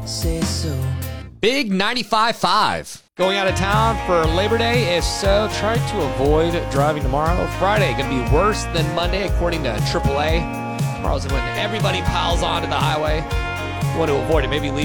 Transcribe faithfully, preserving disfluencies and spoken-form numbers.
say so. Big ninety-five point five. Going out of town for Labor Day? If so, try to avoid driving tomorrow. Friday, going to be worse than Monday, according to triple A. Tomorrow's when everybody piles onto the highway. You want to avoid it. Maybe leave